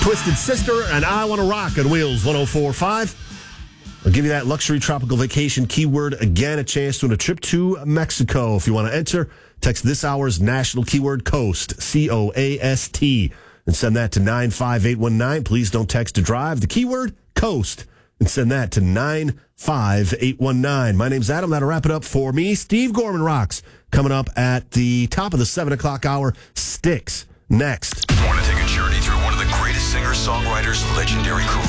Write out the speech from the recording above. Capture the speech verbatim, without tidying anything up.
Twisted Sister and I Want to Rock on Wheels one oh four point five. I'll give you that luxury tropical vacation keyword again, a chance to win a trip to Mexico. If you want to enter, text this hour's national keyword COAST, C O A S T, and send that to nine five eight one nine. Please don't text to drive. The keyword COAST, and send that to nine five eight one nine. My name's Adam. That'll wrap it up for me. Steve Gorman rocks coming up at the top of the seven o'clock hour. Styx next. Want to take a journey through one of the greatest singer-songwriters' legendary career?